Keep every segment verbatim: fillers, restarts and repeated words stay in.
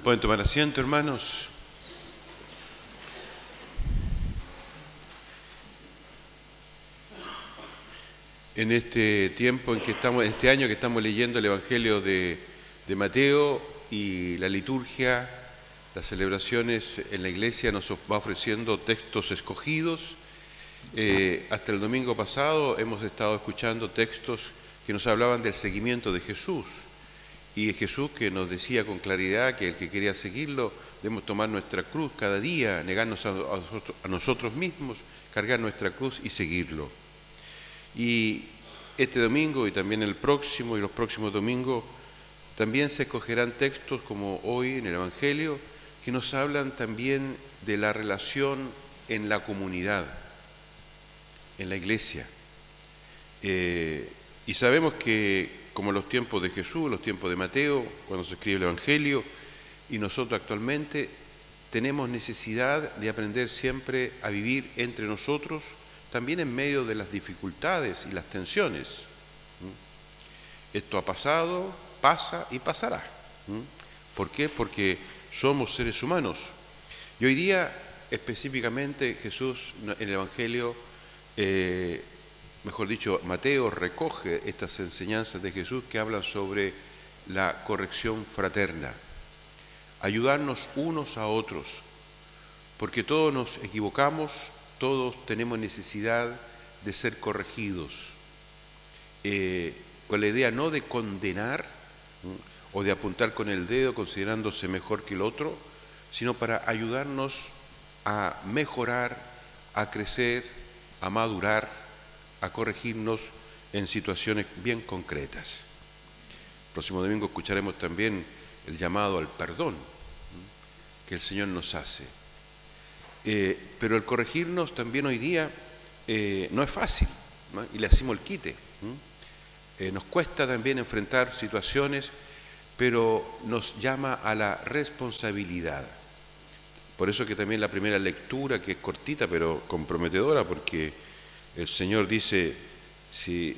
Pueden tomar asiento, hermanos. En este tiempo en que estamos, en este año que estamos leyendo el Evangelio de, de Mateo y la liturgia, las celebraciones en la iglesia nos va ofreciendo textos escogidos. Eh, hasta el domingo pasado hemos estado escuchando textos que nos hablaban del seguimiento de Jesús. Y es Jesús que nos decía con claridad que el que quería seguirlo debemos tomar nuestra cruz cada día, negarnos a, a, nosotros, a nosotros mismos, cargar nuestra cruz y seguirlo. Y este domingo y también el próximo y los próximos domingos también se escogerán textos como hoy en el Evangelio que nos hablan también de la relación en la comunidad, en la iglesia. Eh, y sabemos que como los tiempos de Jesús, los tiempos de Mateo, cuando se escribe el Evangelio, y nosotros actualmente tenemos necesidad de aprender siempre a vivir entre nosotros, también en medio de las dificultades y las tensiones. Esto ha pasado, pasa y pasará. ¿Por qué? Porque somos seres humanos. Y hoy día, específicamente, Jesús en el Evangelio, eh, mejor dicho, Mateo recoge estas enseñanzas de Jesús que hablan sobre la corrección fraterna, ayudarnos unos a otros, porque todos nos equivocamos, todos tenemos necesidad de ser corregidos, eh, con la idea no de condenar ¿sí? o de apuntar con el dedo considerándose mejor que el otro, sino para ayudarnos a mejorar, a crecer, a madurar, a corregirnos en situaciones bien concretas. El próximo domingo escucharemos también el llamado al perdón que el Señor nos hace. Eh, pero el corregirnos también hoy día eh, no es fácil, ¿no? Y le hacemos el quite. Eh, nos cuesta también enfrentar situaciones, pero nos llama a la responsabilidad. Por eso que también la primera lectura, que es cortita pero comprometedora, porque el Señor dice, si,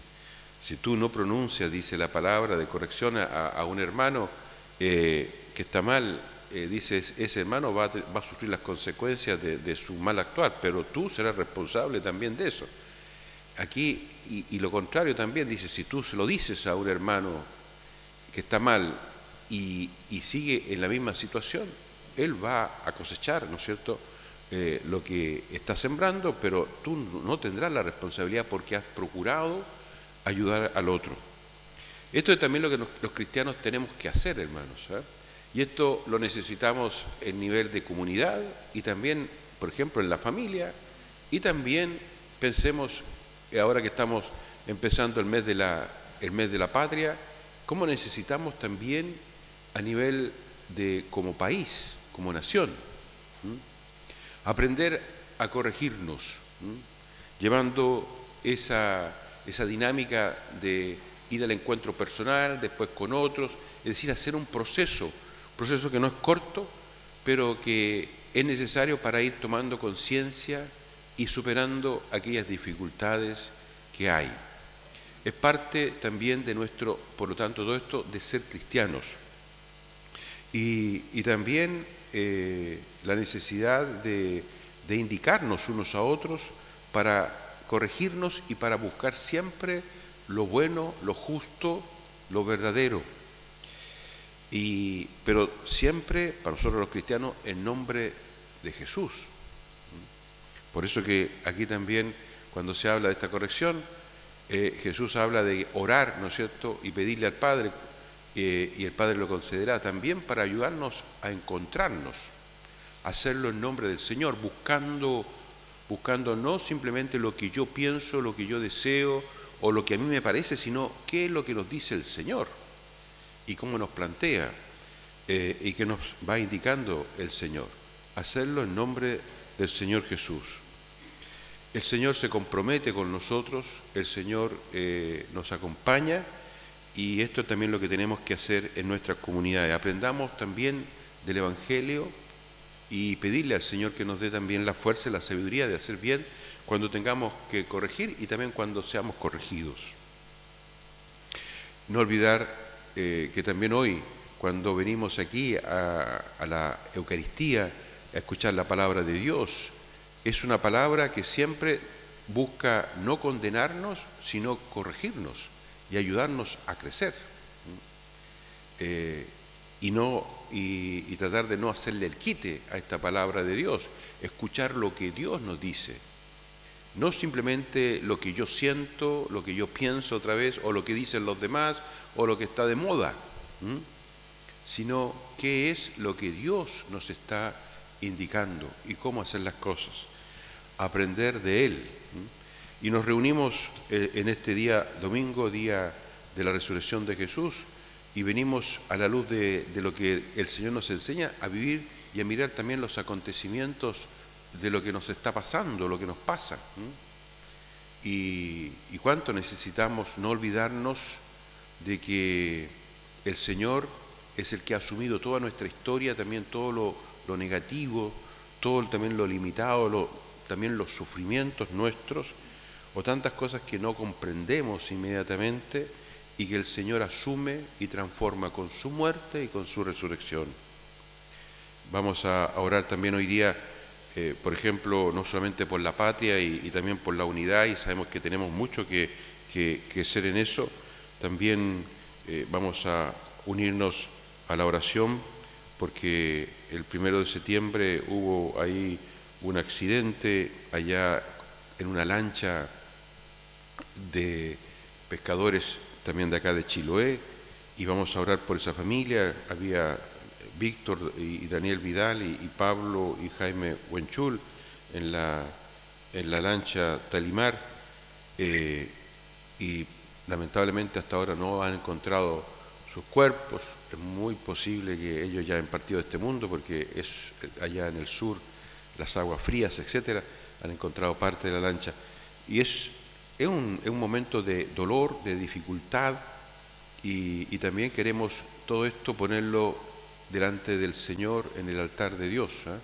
si tú no pronuncias, dice la palabra de corrección a, a un hermano eh, que está mal, eh, dice, ese hermano va a, va a sufrir las consecuencias de, de su mal actuar, pero tú serás responsable también de eso. Aquí, y, y lo contrario también, dice, si tú se lo dices a un hermano que está mal y, y sigue en la misma situación, él va a cosechar, ¿no es cierto?, Eh, lo que está sembrando, pero tú no tendrás la responsabilidad porque has procurado ayudar al otro. Esto es también lo que nos, los cristianos tenemos que hacer, hermanos, ¿eh? Y esto lo necesitamos en nivel de comunidad y también, por ejemplo, en la familia, y también pensemos, ahora que estamos empezando el mes de la, el mes de la patria, cómo necesitamos también a nivel de como país, como nación, ¿Mm? aprender a corregirnos, ¿sí? llevando esa, esa dinámica de ir al encuentro personal, después con otros, es decir, hacer un proceso, un proceso que no es corto, pero que es necesario para ir tomando conciencia y superando aquellas dificultades que hay. Es parte también de nuestro, por lo tanto, todo esto de ser cristianos. Y, y también eh, la necesidad de, de indicarnos unos a otros para corregirnos y para buscar siempre lo bueno, lo justo, lo verdadero. Y, pero siempre, para nosotros los cristianos, en nombre de Jesús. Por eso que aquí también, cuando se habla de esta corrección, eh, Jesús habla de orar, ¿no es cierto?, y pedirle al Padre, Eh, y el Padre lo concederá también para ayudarnos a encontrarnos, hacerlo en nombre del Señor, buscando, buscando no simplemente lo que yo pienso, lo que yo deseo o lo que a mí me parece, sino qué es lo que nos dice el Señor y cómo nos plantea eh, y qué nos va indicando el Señor. Hacerlo en nombre del Señor Jesús. El Señor se compromete con nosotros, el Señor eh, nos acompaña. Y esto es también lo que tenemos que hacer en nuestras comunidades. Aprendamos también del Evangelio y pedirle al Señor que nos dé también la fuerza y la sabiduría de hacer bien cuando tengamos que corregir y también cuando seamos corregidos. No olvidar eh, que también hoy, cuando venimos aquí a, a la Eucaristía a escuchar la palabra de Dios, es una palabra que siempre busca no condenarnos, sino corregirnos y ayudarnos a crecer. Eh, y, no, y, y tratar de no hacerle el quite a esta palabra de Dios, escuchar lo que Dios nos dice. No simplemente lo que yo siento, lo que yo pienso otra vez, o lo que dicen los demás, o lo que está de moda, ¿m? sino qué es lo que Dios nos está indicando y cómo hacer las cosas. Aprender de Él. ¿m? Y nos reunimos en este día domingo, día de la resurrección de Jesús, y venimos a la luz de, de lo que el Señor nos enseña a vivir y a mirar también los acontecimientos de lo que nos está pasando, lo que nos pasa. Y, y cuánto necesitamos no olvidarnos de que el Señor es el que ha asumido toda nuestra historia, también todo lo, lo negativo, todo también lo limitado, lo, también los sufrimientos nuestros, o tantas cosas que no comprendemos inmediatamente y que el Señor asume y transforma con su muerte y con su resurrección. Vamos a orar también hoy día, Eh, por ejemplo, no solamente por la patria y, y también por la unidad, y sabemos que tenemos mucho que, que, que hacer en eso. También eh, vamos a unirnos a la oración, porque el primero de septiembre hubo ahí un accidente allá en una lancha de pescadores también de acá de Chiloé, y vamos a orar por esa familia. Había Víctor y Daniel Vidal y, y Pablo y Jaime Huenchul en la, en la lancha Talimar, eh, y lamentablemente hasta ahora no han encontrado sus cuerpos. Es muy posible que ellos ya hayan partido de este mundo, porque es allá en el sur, las aguas frías, etcétera, han encontrado parte de la lancha. Y es, es, un, es un momento de dolor, de dificultad, y, y también queremos todo esto ponerlo delante del Señor en el altar de Dios, ¿eh?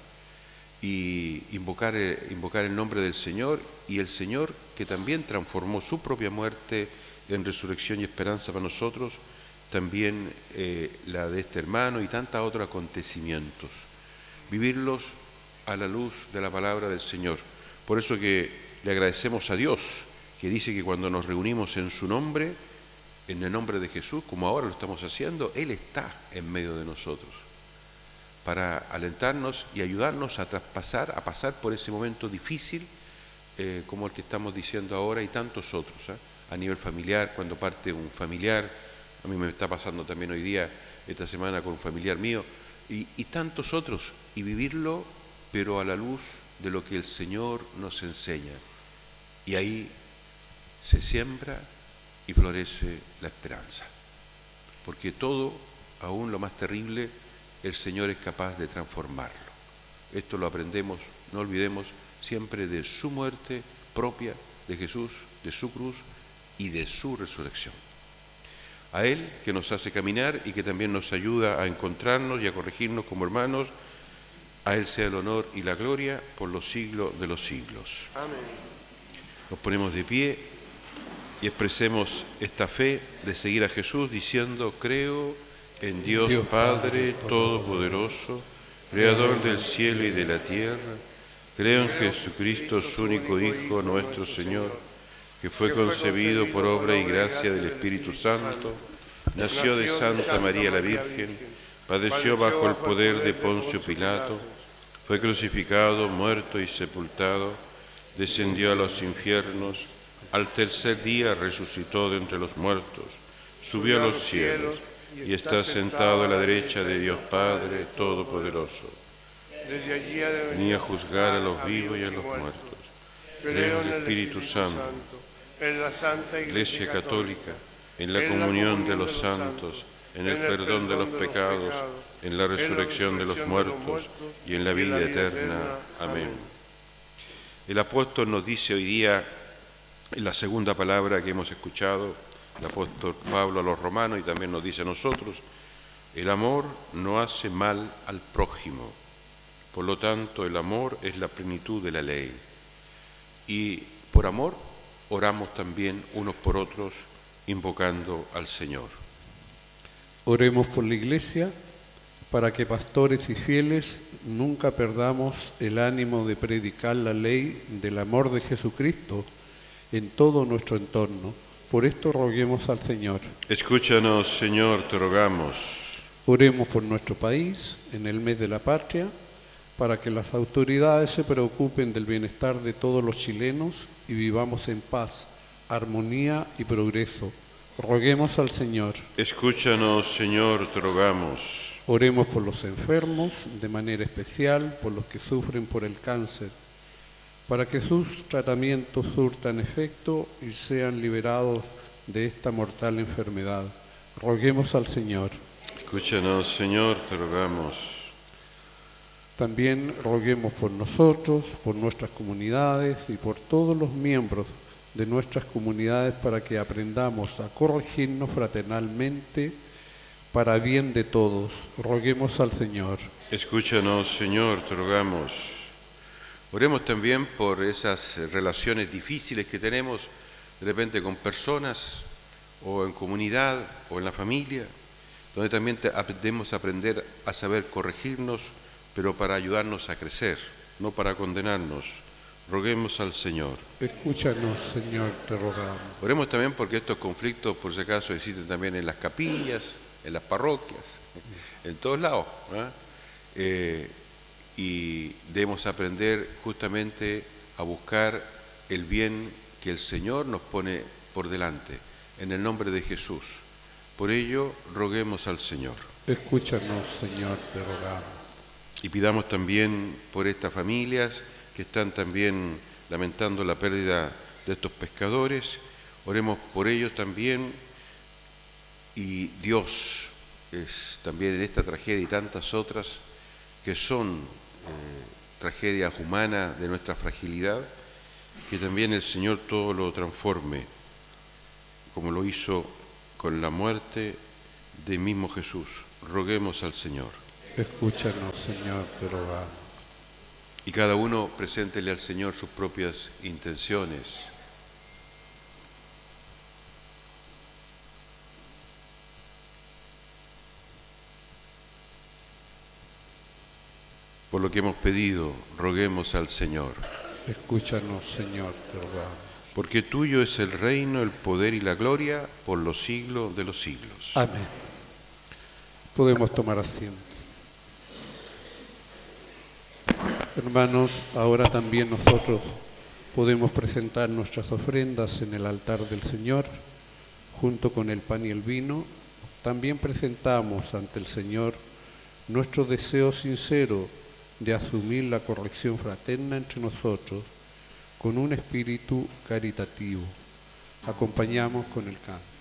y invocar, eh, invocar el nombre del Señor, y el Señor que también transformó su propia muerte en resurrección y esperanza para nosotros, también eh, la de este hermano y tantos otros acontecimientos. Vivirlos a la luz de la palabra del Señor. Por eso que le agradecemos a Dios, que dice que cuando nos reunimos en su nombre, en el nombre de Jesús, como ahora lo estamos haciendo, Él está en medio de nosotros para alentarnos y ayudarnos a traspasar, a pasar por ese momento difícil eh, como el que estamos diciendo ahora, y tantos otros, ¿eh? A nivel familiar, cuando parte un familiar, a mí me está pasando también hoy día, esta semana, con un familiar mío, y, y tantos otros, y vivirlo, pero a la luz de lo que el Señor nos enseña. Y ahí se siembra y florece la esperanza, porque todo, aún lo más terrible, el Señor es capaz de transformarlo. Esto lo aprendemos, no olvidemos, siempre de su muerte propia, de Jesús, de su cruz y de su resurrección. A Él, que nos hace caminar y que también nos ayuda a encontrarnos y a corregirnos como hermanos, a Él sea el honor y la gloria por los siglos de los siglos. Amén. Nos ponemos de pie y expresemos esta fe de seguir a Jesús diciendo: creo en Dios, Dios Padre Todopoderoso, Creador del cielo y de la tierra. Creo en Jesucristo, su único Hijo, nuestro Señor, que fue concebido por obra y gracia del Espíritu Santo, nació de Santa María la Virgen, padeció bajo el poder de Poncio Pilato, fue crucificado, muerto y sepultado, descendió a los infiernos, al tercer día resucitó de entre los muertos, subió a los cielos y está sentado a la derecha de Dios Padre Todopoderoso. Desde allí ha de venir a juzgar a los vivos y a los muertos. Creo en el Espíritu Santo, en la Santa Iglesia Católica, en la comunión de los santos, en el perdón de los pecados, en la resurrección de los muertos y en la vida eterna. Amén. El apóstol nos dice hoy día, en la segunda palabra que hemos escuchado, el apóstol Pablo a los romanos, y también nos dice a nosotros: el amor no hace mal al prójimo. Por lo tanto, el amor es la plenitud de la ley. Y por amor oramos también unos por otros, invocando al Señor. Oremos por la Iglesia, para que pastores y fieles nunca perdamos el ánimo de predicar la ley del amor de Jesucristo en todo nuestro entorno. Por esto roguemos al Señor. Escúchanos, Señor, te rogamos. Oremos por nuestro país en el mes de la patria, para que las autoridades se preocupen del bienestar de todos los chilenos y vivamos en paz, armonía y progreso. Roguemos al Señor. Escúchanos, Señor, te rogamos. Oremos por los enfermos, de manera especial por los que sufren por el cáncer, para que sus tratamientos surtan efecto y sean liberados de esta mortal enfermedad. Roguemos al Señor. Escúchanos, Señor, te rogamos. También roguemos por nosotros, por nuestras comunidades y por todos los miembros de nuestras comunidades para que aprendamos a corregirnos fraternalmente para bien de todos. Roguemos al Señor. Escúchanos, Señor, te rogamos. Oremos también por esas relaciones difíciles que tenemos de repente con personas o en comunidad o en la familia, donde también debemos aprender a saber corregirnos, pero para ayudarnos a crecer, no para condenarnos. Roguemos al Señor. Escúchanos, Señor, te rogamos. Oremos también porque estos conflictos, por si acaso, existen también en las capillas, en las parroquias, en todos lados, ¿eh? Eh, y debemos aprender justamente a buscar el bien que el Señor nos pone por delante, en el nombre de Jesús. Por ello, roguemos al Señor. Escúchanos, Señor, te rogamos. Y pidamos también por estas familias que están también lamentando la pérdida de estos pescadores. Oremos por ellos también. Y Dios es también en esta tragedia y tantas otras que son eh, tragedias humanas de nuestra fragilidad, que también el Señor todo lo transforme, como lo hizo con la muerte del mismo Jesús. Roguemos al Señor. Escúchanos, Señor, te rogamos. Y cada uno preséntele al Señor sus propias intenciones. Por lo que hemos pedido, roguemos al Señor. Escúchanos, Señor, te rogamos. Porque tuyo es el reino, el poder y la gloria por los siglos de los siglos. Amén. Podemos tomar asiento. Hermanos, ahora también nosotros podemos presentar nuestras ofrendas en el altar del Señor, junto con el pan y el vino. También presentamos ante el Señor nuestro deseo sincero de asumir la corrección fraterna entre nosotros con un espíritu caritativo. Acompañamos con el canto.